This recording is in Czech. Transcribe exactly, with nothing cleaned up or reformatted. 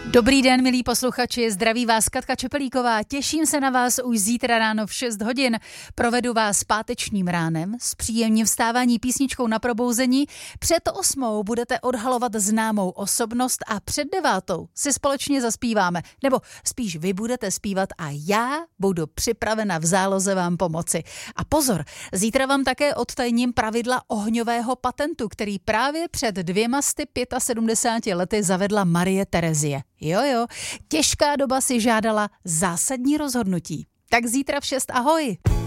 Dobrý den, milí posluchači, zdraví vás Katka Čepelíková, těším se na vás už zítra ráno v šest hodin. Provedu vás pátečním ránem s příjemným vstávání písničkou na probouzení. Před osmou budete odhalovat známou osobnost a před devátou si společně zaspíváme. Nebo spíš vy budete zpívat a já budu připravena v záloze vám pomoci. A pozor, zítra vám také odtajním pravidla ohňového patentu, který právě před dvěma sty sedmdesáti pěti lety zavedla Marie Terezie. Jo, jo, těžká doba si žádala zásadní rozhodnutí. Tak zítra v šest, ahoj!